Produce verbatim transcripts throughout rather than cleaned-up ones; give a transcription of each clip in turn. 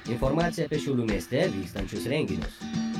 Informacija apie Šiaulių mieste vykstančius renginius.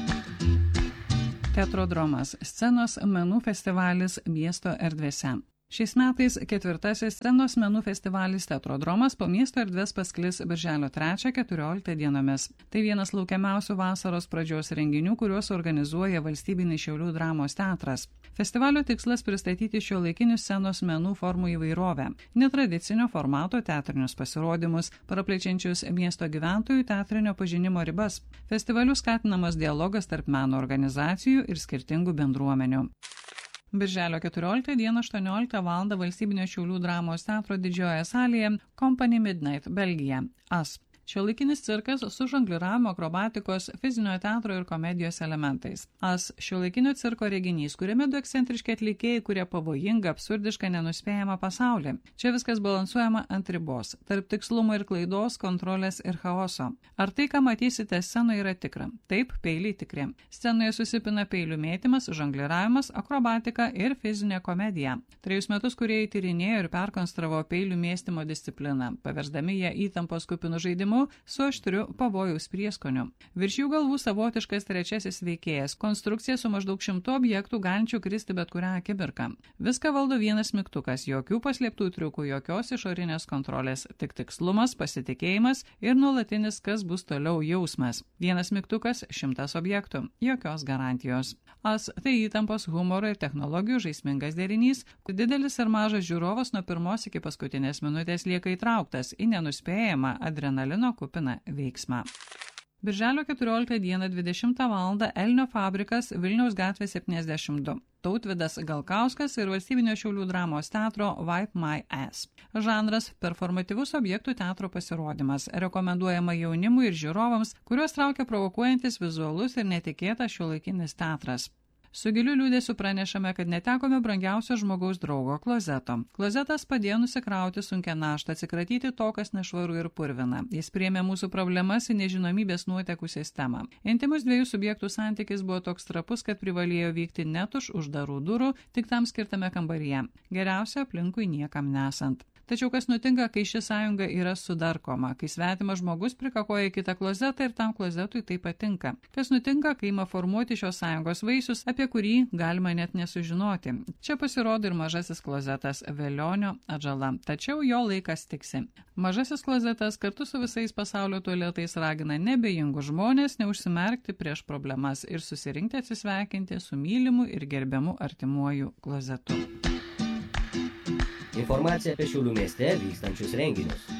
Teatrodromas – scenos menų festivalis miesto erdvėse. Šiais metais ketvirtasis scenos menų festivalis Teatrodromas po miesto erdvės pasklis birželio trečią keturioliktą dienomis. Tai vienas laukiamiausių vasaros pradžios renginių, kuriuos organizuoja Valstybinis Šiaulių dramos teatras. Festivalio tikslas pristatyti šiuolaikinių scenos menų formų įvairovę, netradicinio formato teatrinius pasirodymus, praplečiančius miesto gyventojų teatrinio pažinimo ribas. Festivaliu skatinamas dialogas tarp meno organizacijų ir skirtingų bendruomenių. Birželio keturioliktą dieną aštuonioliktą valandą Valstybinio Šiaulių dramos teatro didžiojoje salėje Company Midnight, Belgija. As. Šiuolaikinis cirkas su žongliravimo, akrobatikos, fizinio teatro ir komedijos elementais. As – šiuolaikinio cirko reginys, kuriame du ekscentriški atlikėjai kuria pavojingą, absurdišką, nenuspėjamą pasaulį. Čia viskas balansuojama ant ribos, tarp tikslumo ir klaidos, kontrolės ir chaoso. Ar tai, ką matysite scenoje, yra tikra? Taip, peiliai tikri. Scenoje susipina peilių mėtymas, žongliravimas, akrobatika ir fizinė komedija. Trejus metus kūrėjai tyrinėjo ir perkonstravo peilių mėstymo discipliną, paversdami ją įtampos kupinų žaidimų su aštriu pavojaus prieskoniu. Virš jų galvų savotiškas trečiasis veikėjas, konstrukcija su maždaug šimtu objektų galinčių kristi bet kurią akimirką. Viską valdo vienas mygtukas, jokių paslėptų triukų, jokios išorinės kontrolės, tik tikslumas, pasitikėjimas ir nuolatinis kas bus toliau jausmas. Vienas mygtukas, šimtas objektų, jokios garantijos. As – tai įtampos, humoro ir technologijų žaismingas derinys, kur didelis ir mažas žiūrovas nuo pirmos iki paskutinės minutės lieka įtrauktas į nenuspėjamą adrenalino kupiną veiksmą. Birželio keturioliktą dieną dvidešimtą valandą Elnio fabrikas Vilniaus gatvė septyniasdešimt du. Tautvydas Galkauskas ir Valstybinio Šiaulių dramos teatro Wipe My Ass. Žanras – performatyvus objektų teatro pasirodymas, rekomenduojama jaunimui ir žiūrovams, kuriuos traukia provokuojantis vizualus ir netikėtas šiuolaikinis teatras. Su giliu liūdėsiu pranešame, kad netekome brangiausio žmogaus draugo – klozeto. Klozetas padėjo nusikrauti sunkią naštą, atsikratyti to, kas nešvaru ir purvina. Jis priėmė mūsų problemas į nežinomybės nuotekų sistemą. Intimus dviejų subjektų santykis buvo toks trapus, kad privalėjo vykti net už uždarų durų, tik tam skirtame kambaryje. Geriausia aplinkui niekam nesant. Tačiau kas nutinka, kai ši sąjunga yra sudarkoma, kai svetimas žmogus prikakoja kitą klozetą ir tam klozetui tai patinka? Kas nutinka, kai ima formuoti šios sąjungos vaisius, apie kurį galima net nesužinoti? Čia pasirodo ir mažasis klozetas Velionio atžala, tačiau jo laikas tiksi. Mažasis klozetas kartu su visais pasaulio tualetais ragina nebejingus žmonės neužsimerkti prieš problemas ir susirinkti atsisveikinti su mylimu ir gerbiamu artimuoju klozetu. Informacija apie Šiaulių mieste vykstančius renginius.